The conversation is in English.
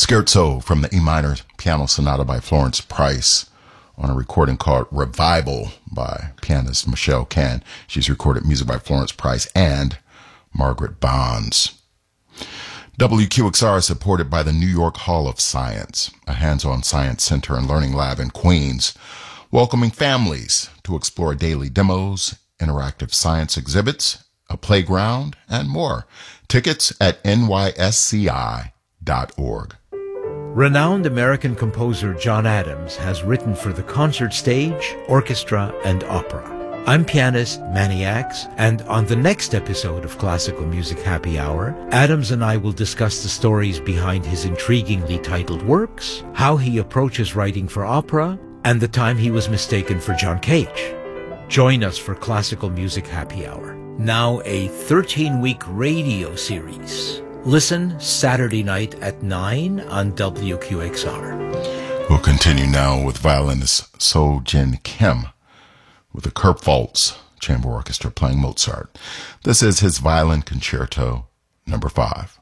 Scherzo from the E minor piano sonata by Florence Price on a recording called Revival by pianist Michelle Can. She's recorded music by Florence Price and Margaret Bonds. WQXR is supported by the New York Hall of Science, a hands-on science center and learning lab in Queens, welcoming families to explore daily demos, interactive science exhibits, a playground, and more. Tickets at nysci.org. Renowned American composer John Adams has written for the concert stage, orchestra, and opera. I'm pianist Manny Axe, and on the next episode of Classical Music Happy Hour, Adams and I will discuss the stories behind his intriguingly titled works, how he approaches writing for opera, and the time he was mistaken for John Cage. Join us for Classical Music Happy Hour, now a 13-week radio series. Listen Saturday night at 9 on WQXR. We'll continue now with violinist So Jin Kim with the Kurpfalz Chamber Orchestra playing Mozart. This is his Violin Concerto No. 5.